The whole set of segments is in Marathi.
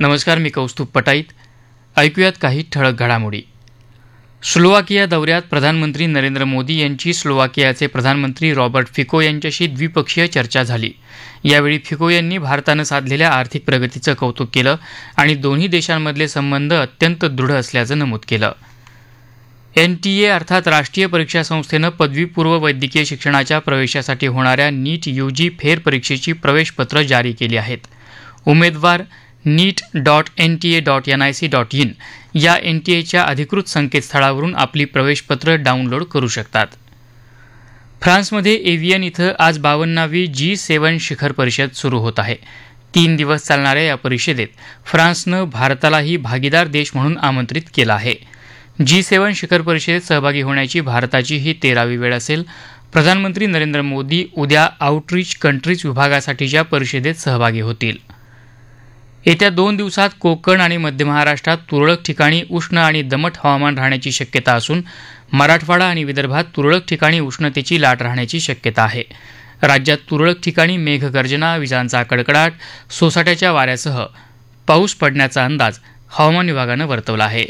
नमस्कार, मी कौस्तुभ पटाईत. ऐकूयात काही ठळक घडामोडी. स्लोवाकिया दौऱ्यात प्रधानमंत्री नरेंद्र मोदी यांची स्लोवाकियाचे प्रधानमंत्री रॉबर्ट फिको यांच्याशी द्विपक्षीय चर्चा झाली. यावेळी फिको यांनी भारतानं साधलेल्या आर्थिक प्रगतीचं कौतुक केलं आणि दोन्ही देशांमधले संबंध अत्यंत दृढ असल्याचं नमूद केलं. NTA अर्थात राष्ट्रीय परीक्षा संस्थेनं पदवीपूर्व वैद्यकीय शिक्षणाच्या प्रवेशासाठी होणाऱ्या नीट UG फेरपरीक्षेची प्रवेशपत्र जारी केली आहेत. उमेदवार neet.nta.nic.in या NTAच्या अधिकृत संकेतस्थळावरून आपली प्रवेशपत्र डाउनलोड करू शकतात. फ्रान्समध्ये एव्हियन इथं आज 52वी G7 शिखर परिषद सुरू होत आहे. 3 दिवस चालणाऱ्या या परिषदेत फ्रान्सनं भारतालाही भागीदार देश म्हणून आमंत्रित केलं आहे. G7 शिखर परिषदेत सहभागी होण्याची भारताची ही 13वी वेळ असेल. प्रधानमंत्री नरेंद्र मोदी उद्या आउटरीच कंट्रीज विभागासाठीच्या परिषदेत सहभागी होतील. येत्या 2 दिवसात कोकण आणि मध्य महाराष्ट्रात तुरळक ठिकाणी उष्ण आणि दमट हवामान राहण्याची शक्यता असून मराठवाडा आणि विदर्भात तुरळक ठिकाणी उष्णतेची लाट राहण्याची शक्यता आहे. राज्यात तुरळक ठिकाणी मेघगर्जना, विजांचा कडकडाट, सोसाट्याच्या वाऱ्यासह पाऊस पडण्याचा अंदाज हवामान विभागानं वर्तवला आहे.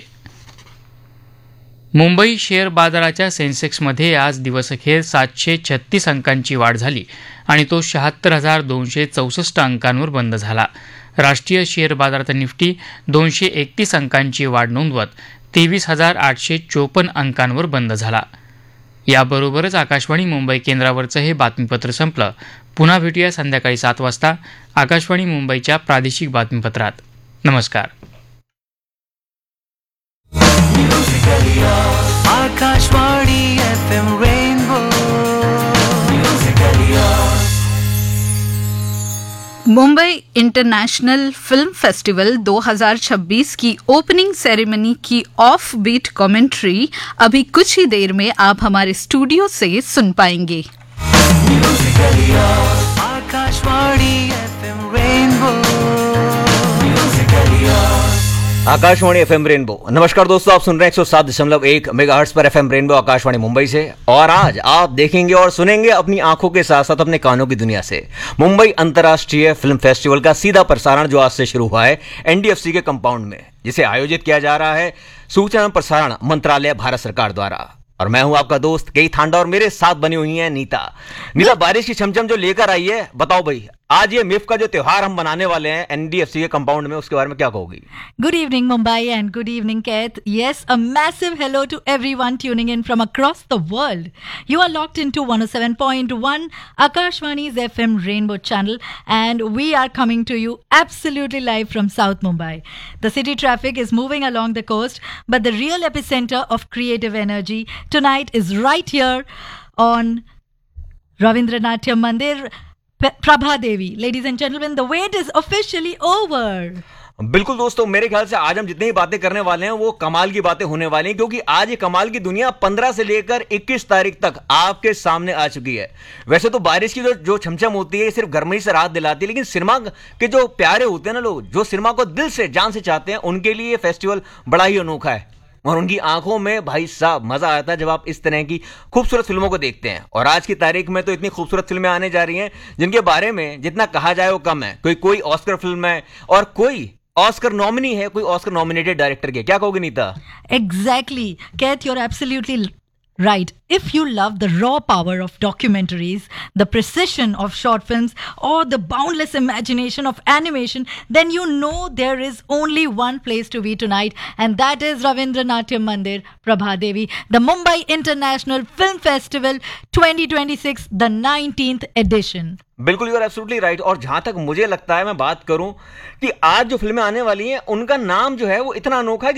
मुंबई शेअर बाजाराच्या सेन्सेक्समध्ये आज दिवसअखेर 736 अंकांची वाढ झाली आणि तो 76,264 अंकांवर बंद झाला. राष्ट्रीय शेअर बाजारात निफ्टी 231 अंकांची वाढ नोंदवत 23,854 अंकांवर बंद झाला. याबरोबरच आकाशवाणी मुंबई केंद्रावरचं हे बातमीपत्र संपलं. पुन्हा भेटूया संध्याकाळी 7 वाजता आकाशवाणी मुंबईच्या प्रादेशिक बातमीपत्रात. नमस्कार. Akashvani FM rainbow. Mumbai international film festival 2026 की ओपनिंग सेरेमनी की ऑफ बीट कमेंट्री अभी कुछ ही देर में आप हमारे स्टूडियो से सुन पाएंगे. Akashvani FM rainbow. Akashvani FM rainbow. नमस्कार दोस्तों, आप सुन रहे हैं 107.1 मेगाहर्ट्ज पर FM रेनबो आकाशवाणी मुंबई से. और आज आप देखेंगे और सुनेंगे अपनी आंखों के साथ साथ अपने कानों की दुनिया से मुंबई अंतर्राष्ट्रीय फिल्म फेस्टिवल का सीधा प्रसारण जो आज से शुरू हुआ है NDFC के कंपाउंड में, जिसे आयोजित किया जा रहा है सूचना एवं प्रसारण मंत्रालय भारत सरकार द्वारा. और मैं हूं आपका दोस्त केई थांडा और मेरे साथ बनी हुई है नीता. बारिश की छमछम जो लेकर आई है, बताओ भाई, आज ये मिफ का जो त्योहार हम बनाने वाले हैं NDFC के कंपाउंड में, उसके बारे में क्या कहोगी? Good evening Mumbai and good evening Kaith. Yes, a massive hello to everyone tuning in from across the world. You are locked into 107.1 Akashvani's FM Rainbow channel and we are coming to you absolutely live from South Mumbai. The city traffic is moving along the coast, but the real epicenter of creative energy tonight is right here on Ravindra Mandir, Prabha Devi. Ladies and gentlemen, the wait is officially over. बिल्कुल दोस्तों, मेरे ख्याल से आज हम जितनी बातें करने वाले हैं वो कमाल की बातें होने वाली हैं, क्योंकि आज ये कमाल की दुनिया 15 से लेकर 21 तारीख तक आपके सामने आ चुकी है. वैसे तो बारिश की जो छमछम होती है ये सिर्फ गर्मी से राहत दिलाती है, लेकिन सिनेमा के जो प्यारे होते हैं ना लोग, जो सिनेमा को दिल से जान से चाहते हैं, उनके लिए ये फेस्टिवल बड़ा ही अनोखा है. और उनकी आंखों में भाई साहब मजा आता है जब आप इस तरह की खूबसूरत फिल्मों को देखते हैं. और आज की तारीख में तो इतनी खूबसूरत फिल्में आने जा रही हैं जिनके बारे में जितना कहा जाए वो कम है. कोई ऑस्कर फिल्म है और कोई ऑस्कर नॉमिनी है, कोई ऑस्कर नॉमिनेटेड डायरेक्टर के. क्या कहोगे Nita? Exactly. Kath, you're absolutely right. If you love the raw power of documentaries, the precision of short films, or the boundless imagination of animation, then you know there is only one place to be tonight, and that is Ravindra Natyam Mandir, Prabha Devi, the Mumbai International Film Festival 2026, the 19th edition. बिल्कुल, यू आर एब्सोल्युटली राइट. और जहां तक मुझे लगता है, मैं बात करूं कि आज जो फिल्में आने वाली हैं उनका नाम जो है वो इतना अनोखा है